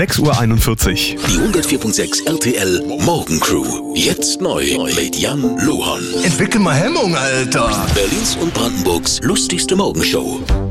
6:41 Uhr. Die 104.6 RTL Morgencrew. Jetzt neu mit Jan Lohon. Entwickel mal Hemmung, Alter. Berlins und Brandenburgs lustigste Morgenshow.